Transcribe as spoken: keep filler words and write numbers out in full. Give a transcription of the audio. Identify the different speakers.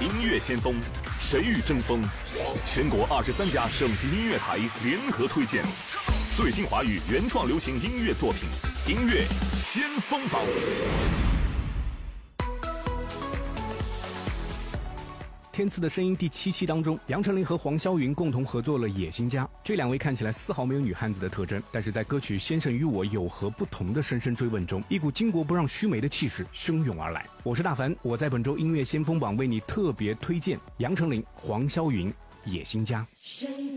Speaker 1: 音乐先锋，谁与争锋？全国二十三家省级音乐台联合推荐最新华语原创流行音乐作品，音乐先锋榜。
Speaker 2: 天赐的声音第七期当中，杨丞琳和黄霄云共同合作了《野心家》。这两位看起来丝毫没有女汉子的特征，但是在歌曲《先生与我有何不同》的深深追问中，一股巾帼不让须眉的气势汹涌而来。我是大凡，我在本周音乐先锋榜为你特别推荐杨丞琳、黄霄云《野心家》。